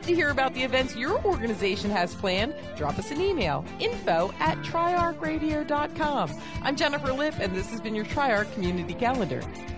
To hear about the events your organization has planned, drop us an email, info@triarchradio.com. I'm Jennifer Lipp, and this has been your TriArch Community Calendar.